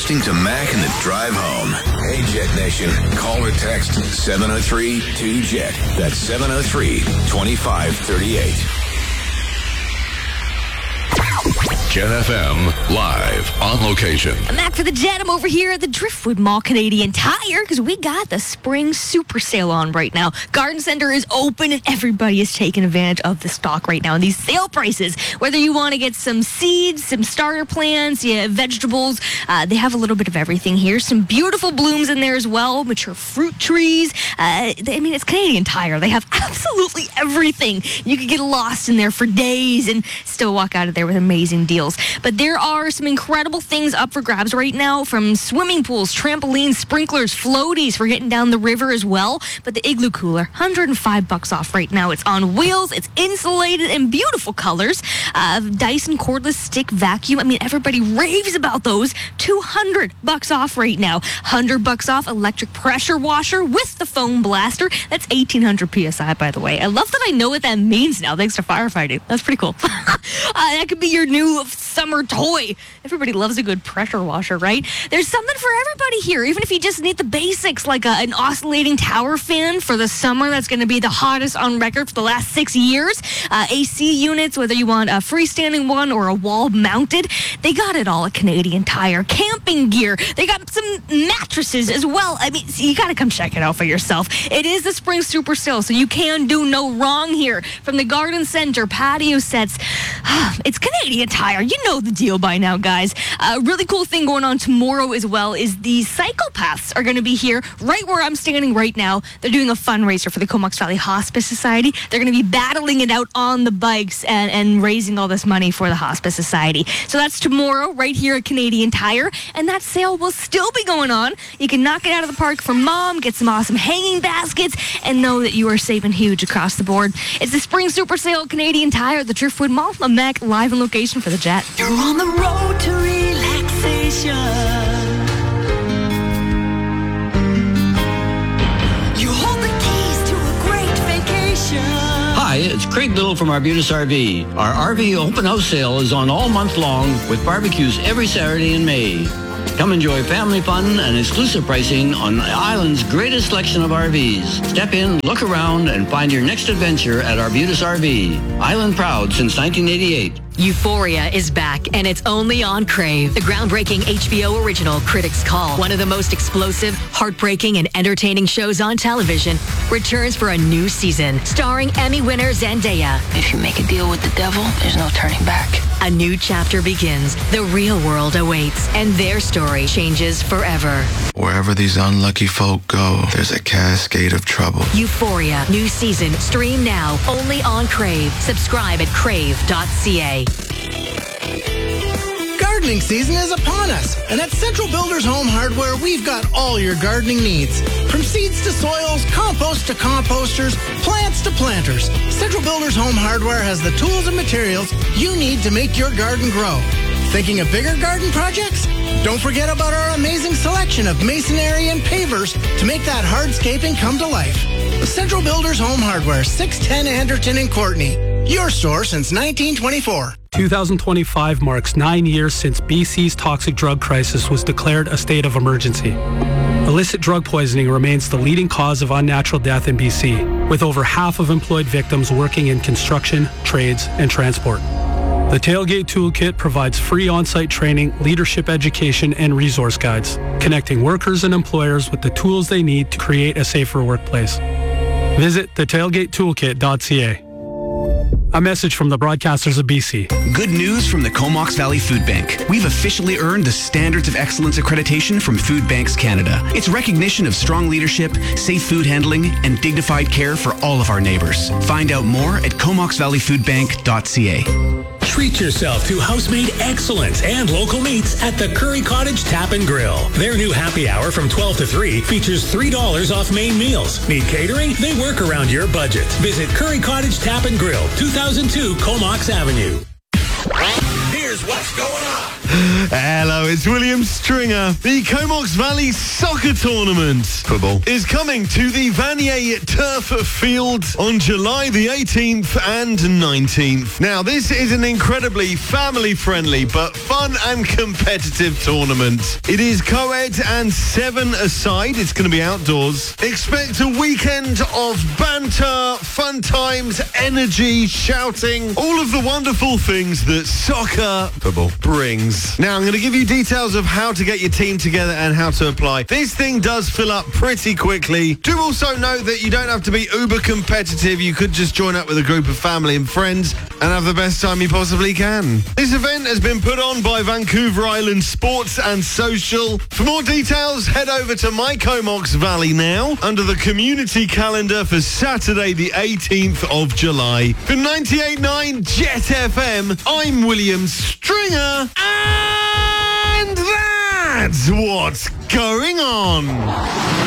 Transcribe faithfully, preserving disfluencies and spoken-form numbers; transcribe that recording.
listening to Mac in the drive home. Hey, Jet Nation. Call or text seven oh three two Jet. That's seven oh three, two five three eight. Jet F M, live, on location. I'm Mac for the Jet. I'm over here at the Driftwood Mall Canadian Tire because we got the spring super sale on right now. Garden Center is open and everybody is taking advantage of the stock right now and these sale prices. Whether you want to get some seeds, some starter plants, yeah, vegetables, uh, they have a little bit of everything here. Some beautiful blooms in there as well, mature fruit trees. Uh, they, I mean, it's Canadian Tire. They have absolutely everything. You could get lost in there for days and still walk out of there with amazing deals. But there are some incredible things up for grabs right now, from swimming pools, trampolines, sprinklers, floaties for getting down the river as well. But the Igloo Cooler, one hundred five bucks off right now. It's on wheels, it's insulated in beautiful colors. Uh, Dyson cordless stick vacuum. I mean, everybody raves about those. two hundred bucks off right now. one hundred bucks off electric pressure washer with the foam blaster. That's eighteen hundred P S I, by the way. I love that I know what that means now, thanks to firefighting. That's pretty cool. uh, that could be your new summer toy. Everybody loves a good pressure washer, right? There's something for everybody here, even if you just need the basics, like a, an oscillating tower fan for the summer. That's going to be the hottest on record for the last six years. Uh, A C units, whether you want a freestanding one or a wall mounted, they got it all at Canadian Tire. Camping gear, they got some mattresses as well. I mean, you got to come check it out for yourself. It is the spring super sale, so you can do no wrong here. From the Garden Center, patio sets, it's Canadian Tire. You know the deal by now, guys. A really cool thing going on tomorrow as well is the Psychopaths are going to be here right where I'm standing right now. They're doing a fundraiser for the Comox Valley Hospice Society. They're going to be battling it out on the bikes and, and raising all this money for the Hospice Society. So that's tomorrow right here at Canadian Tire, and that sale will still be going on. You can knock it out of the park for mom, get some awesome hanging baskets, and know that you are saving huge across the board. It's the Spring Super Sale at Canadian Tire at the Driftwood Mall. I'm Mac, live in location for the Jet. You're on the road to relaxation. You hold the keys to a great vacation. Hi, it's Craig Little from Arbutus R V. Our R V open house sale is on all month long with barbecues every Saturday in May. Come enjoy family fun and exclusive pricing on the island's greatest selection of R Vs. Step in, look around, and find your next adventure at Arbutus R V. Island proud since nineteen eighty-eight. Euphoria is back, and it's only on Crave. The groundbreaking H B O original Critics' Call, one of the most explosive, heartbreaking, and entertaining shows on television, returns for a new season, starring Emmy winner Zendaya. If you make a deal with the devil, there's no turning back. A new chapter begins. The real world awaits, and their story changes forever. Wherever these unlucky folk go, there's a cascade of trouble. Euphoria, new season, stream now, only on Crave. Subscribe at crave dot c a. Gardening season is upon us, and at Central Builders Home Hardware, we've got all your gardening needs. From seeds to soils, compost to composters, plants to planters, Central Builders Home Hardware has the tools and materials you need to make your garden grow. Thinking of bigger garden projects? Don't forget about our amazing selection of masonry and pavers to make that hardscaping come to life. Central Builders Home Hardware, six ten Anderton and Courtney. Your store since nineteen twenty-four. twenty twenty-five marks nine years since B C's toxic drug crisis was declared a state of emergency. Illicit drug poisoning remains the leading cause of unnatural death in B C, with over half of employed victims working in construction, trades, and transport. The Tailgate Toolkit provides free on-site training, leadership education, and resource guides, connecting workers and employers with the tools they need to create a safer workplace. Visit the tailgate toolkit dot c a. A message from the broadcasters of B C. Good news from the Comox Valley Food Bank. We've officially earned the Standards of Excellence accreditation from Food Banks Canada. It's recognition of strong leadership, safe food handling, and dignified care for all of our neighbors. Find out more at comox valley food bank dot c a. Treat yourself to house-made excellence and local meats at the Curry Cottage Tap and Grill. Their new happy hour from twelve to three features three dollars off main meals. Need catering? They work around your budget. Visit Curry Cottage Tap and Grill, two thousand two Comox Avenue. Here's what's going on. Hello, it's William Stringer. The Comox Valley Soccer Tournament football is coming to the Vanier Turf Field on July the eighteenth and nineteenth. Now, this is an incredibly family-friendly but fun and competitive tournament. It is co-ed and seven-a-side. It's going to be outdoors. Expect a weekend of banter, fun times, energy, shouting, all of the wonderful things that soccer football brings. Now, I'm going to give you details of how to get your team together and how to apply. This thing does fill up pretty quickly. Do also note that you don't have to be uber competitive. You could just join up with a group of family and friends and have the best time you possibly can. This event has been put on by Vancouver Island Sports and Social. For more details, head over to My Comox Valley now under the community calendar for Saturday the eighteenth of July. For ninety-eight point nine Jet F M, I'm William Stringer, and that's what's going on.